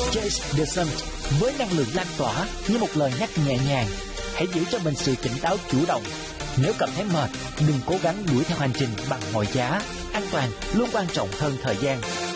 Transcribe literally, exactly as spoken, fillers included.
Chase the Sun với năng lượng lan tỏa như một lời nhắc nhẹ nhàng. Hãy giữ cho mình sự tỉnh táo chủ động. Nếu cảm thấy mệt, đừng cố gắng đuổi theo hành trình bằng mọi giá. An toàn luôn quan trọng hơn thời gian.